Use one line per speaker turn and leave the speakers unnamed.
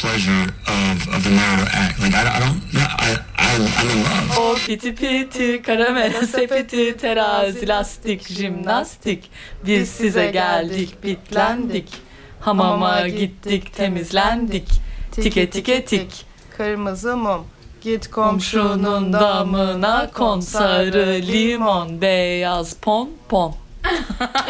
pleasure of the narrative act. Like I'm in love.
O piti piti, karamela sepeti, terazi, lastik, jimnastik. Biz size geldik, bitlendik. Hamama gittik, temizlendik. Tike tike tik.
Kırmızı mum. Git
Komşunun damına kon, sarı limon, beyaz pon pon.